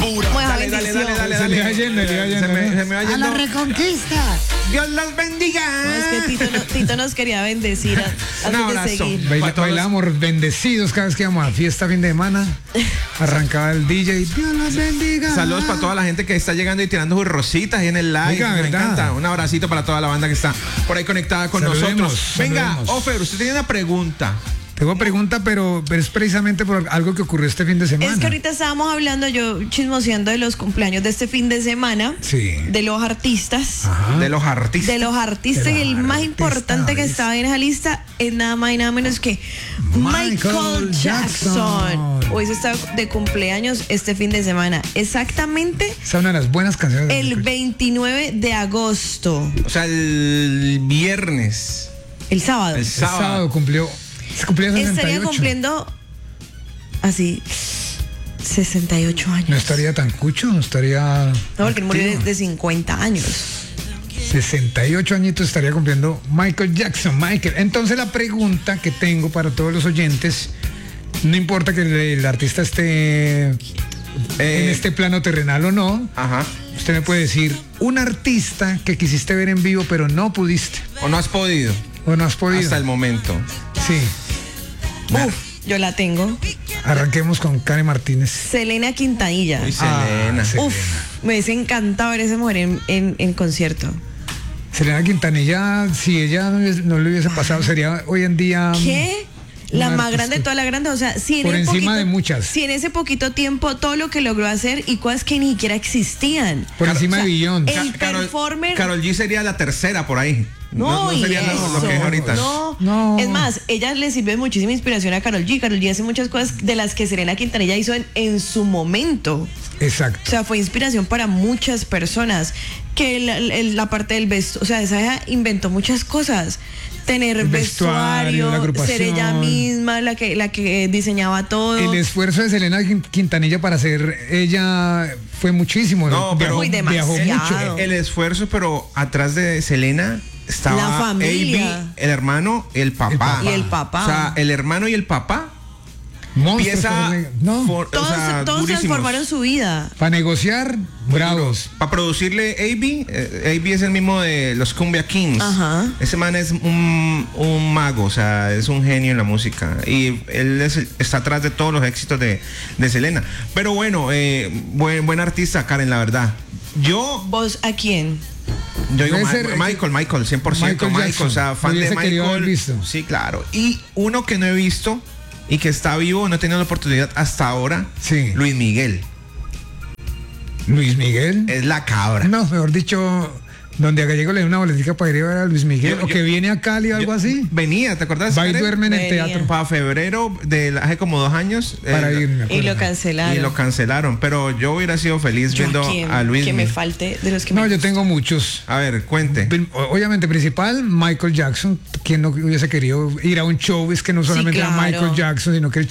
pura. Dale. Se le va yendo, Se me va A yendo. la reconquista. Dios los bendiga. No, es que Tito nos quería bendecir Un antes de abrazo. seguir. Para todos. Bailamos bendecidos cada vez que íbamos a fiesta fin de semana. Arrancaba el DJ. Dios los bendiga. Saludos para toda la gente que está llegando y tirando sus rositas ahí en el live. Oiga, Me ¿verdad? encanta. Un abracito para toda la banda que está por ahí conectada con Saludemos, nosotros. Venga, saludemos. Ofer, usted tiene una pregunta. Tengo pregunta, pero es precisamente por algo que ocurrió este fin de semana. Es que ahorita estábamos hablando, yo chismoseando de los cumpleaños de este fin de semana, Sí. de los artistas. Ajá. De los artistas. De los artistas, De los y el más artistas, importante que ¿ves? estaba en esa lista es nada más y nada menos que Michael Jackson. Hoy se está de cumpleaños este fin de semana. Exactamente Esa es una de las buenas canciones de el Michael. 29 de agosto. O sea, el viernes. El sábado. El El sábado. sábado cumplió 68. Estaría cumpliendo así 68 años. No estaría tan cucho, no estaría. No, porque él murió activo. de 50 años. 68 añitos estaría cumpliendo Michael Jackson. Entonces la pregunta que tengo para todos los oyentes, no importa que el artista esté en este plano terrenal o no, Ajá. usted me puede decir un artista que quisiste ver en vivo pero no pudiste ¿O no has podido? o no has podido. Hasta el momento. Sí, Uf, yo la tengo. arranquemos con Karen Martínez. Selena Quintanilla. Uy, Selena. Selena. Uf, me hubiese encantado ver a esa mujer en concierto. Selena Quintanilla, si ella no le hubiese pasado, sería hoy en día. ¿Qué? La un más artista. grande de todas las grandes, o sea, si en Por ese encima poquito, de muchas. Si en ese poquito tiempo todo lo que logró hacer y cosas que ni siquiera existían. Por encima de Beyoncé. el performer. Karol G sería la tercera por ahí. No, y sería lo que es eso. ahorita. No. Es más, ella le sirve muchísima inspiración a Karol G. Karol G hace muchas cosas de las que Selena Quintanilla hizo en su momento. Exacto. O sea, fue inspiración para muchas personas. Que la parte del vestuario, o sea, esa hija inventó muchas cosas. Tener El vestuario, la agrupación. ser ella misma, la que diseñaba todo. El esfuerzo de Selena Quintanilla para ser ella fue muchísimo. No, pero- Uy, viajó demasiado. mucho. El esfuerzo, pero atrás de Selena estaba La familia. AB, el hermano, el papá. Y el papá. O sea, el hermano y el papá Monstruos, pieza no, todos transformaron su vida. para negociar, bravos. Para producirle AB es el mismo de los Cumbia Kings. Ajá. Ese man es un mago, o sea, es un genio en la música. Y él está atrás de todos los éxitos de Selena. Pero bueno, buen artista, Karen, la verdad. Yo ¿Vos a quién? digo Debe ser, Michael, 100% Michael Jackson. o sea, fan Lo de hubiese querido haber Michael. visto. Sí, claro. Y uno que no he visto y que está vivo, no he tenido la oportunidad hasta ahora, Sí. Luis Miguel. Luis Miguel. Es la cabra. No, mejor dicho, donde a Gallego le dio una boletica para ir a ver a Luis Miguel, Yo- o que viene a Cali o algo así. Venía, ¿te acordás? Va y Karen? duerme en el Venía. teatro Para febrero de hace como 2 años. para ir. me Y acuerdo. lo cancelaron. Y lo cancelaron. Pero yo hubiera sido feliz Yo viendo quién, a Luis que me Miguel. falte de los que No, me yo tengo muchos. A ver, cuente. Obviamente, principal, Michael Jackson. Quien no hubiese querido ir a un show, es que no solamente era claro. Michael Jackson, sino que el